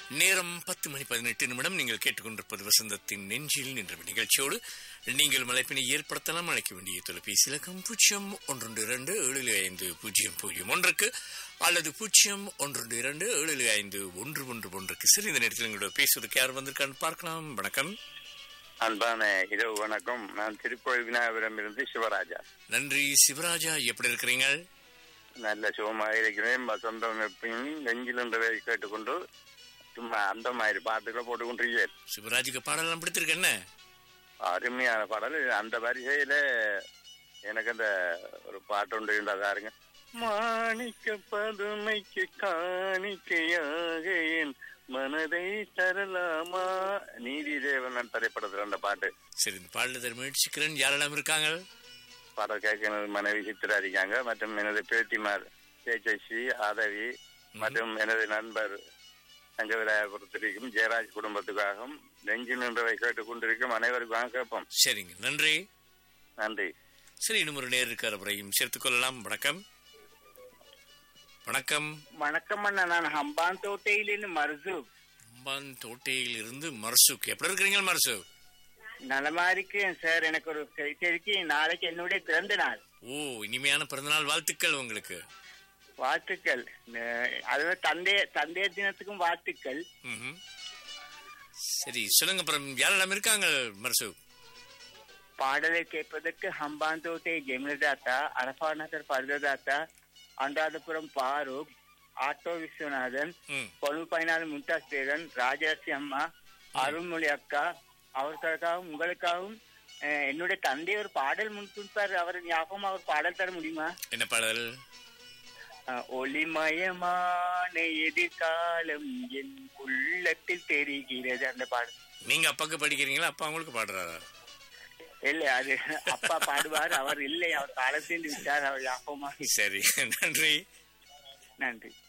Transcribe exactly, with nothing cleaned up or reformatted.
நேரம் பத்து மணி பதினெட்டு நிமிடம். நீங்கள் கேட்டுக்கொண்டிருப்பது வசந்தத்தின் நெஞ்சில் நின்ற நிகழ்ச்சியோடு நீங்கள் மலைப்பினை ஏற்படுத்தலாம். அழைக்க வேண்டிய தொலைபேசி இலக்கம் பூஜ்ஜியம் ஒன்று இரண்டு ஏழு ஐந்து பூஜ்ஜியம் பூஜ்ஜியம் ஒன்றுக்கு அல்லது பூஜ்ஜியம் ஒன்று இரண்டு ஏழு ஐந்து ஒன்று ஒன்று ஒன்றுக்கு. சரி, இந்த நேரத்தில் எங்களோட பேசுவதற்கு யார் வந்திருக்கான்னு பார்க்கலாம். வணக்கம். அன்பான இரவு வணக்கம். நான் திருக்கோயில் விநாயகபுரம் இருந்து சிவராஜா. நன்றி சிவராஜா, எப்படி இருக்கிறீங்க? நல்ல சுகமாக இருக்கிறேன். சொந்தம் எப்பயும் நெஞ்சில் என்றதை கேட்டுக்கொண்டு சும்மா அந்த மாதிரி பாட்டுகளை போட்டுக்கொண்டிருக்கேன். சிவராஜுக்கு பாடலாம் பிடித்திருக்கு என்ன? அருமையான பாடல். அந்த வரிசையில எனக்கு அந்த ஒரு பாட்டு ஒன்று இருந்தாருங்க. மாணிக்க பதுமைக்கு காணிக்கையாக என் மனதை தரலாமா, நீதி தேவன் திரைப்படத்துல அந்த பாட்டு. சரி, இந்த பாடலை முயற்சிக்கிறேன். யாரெல்லாம் இருக்காங்க? பாடல் கேட்க எனது மனைவி சித்திரா இருக்காங்க, மற்றும் எனது பேத்திமார் சேச்சஸ்ரீ, ஆதவி, மற்றும் எனது நண்பர் தங்கவிராயபுரத்திற்கும் ஜெயராஜ் குடும்பத்துக்காகவும் நெஞ்சு நின்றவை கேட்டுக் கொண்டிருக்கும் அனைவருக்கும் கேட்போம். சரிங்க, நன்றி. நன்றி. சரி, இன்னும் ஒரு நேர் இருக்கார், அவரையும் சேர்த்துக் கொள்ளலாம். வணக்கம். வணக்கம். வணக்கம் அண்ணா, நான் ஹம்பான் தோட்டையிலிருந்து மர்சூக். ஹம்பான் தோட்டையில் இருந்து மர்சூக். எப்படி இருக்கிறீங்க மர்சூக்? நலமா இருக்கேன் சார். எனக்கு ஒரு செய்திக்கு, நாளைக்கு என்னுடைய பிறந்த நாள். ஓ, இனிமையான பிறந்தநாள் வாழ்த்துக்கள் உங்களுக்கு. வாழ்த்துக்கள். அது தந்தைய தந்தையர் தினத்துக்கும் வாழ்த்துக்கள். சரி, சொல்லுங்க. அப்புறம் யாரெல்லாம் இருக்காங்க மர்சூக்? பாடலை கேட்பதற்கு ஹம்பான் தோட்டை ஜெமிலதாத்தா, அரபா நகர் பர்ததாத்தா, அனுராதபுரம் பாரூக், ஆட்டோ விஸ்வநாதன், கொழு பதினாலு மும்தாஸ் பேகன், ராஜாசி அம்மா, அருள்மொழி அக்கா, அவர்களுக்காகவும் உங்களுக்காகவும் என்னுடைய தந்தை ஒரு பாடல் முன்குறிப்பார். அவர் ஞாபகம் அவர் பாடல் தர முடியுமா? என்ன பாடல்? ஒளிமயமான எதிர்காலம் என் உள்ளத்தில் தெரிகிறது, அந்த பாடல். நீங்க அப்பாக்கு படிக்கிறீங்களா? அப்பா உங்களுக்கு பாடுறாரா? இல்ல, அது அப்பா பாடுவார், அவர் இல்லை, அவர் காலத்தில் விட்டார், அவர் ஞாபகமாக. சரி, நன்றி. நன்றி.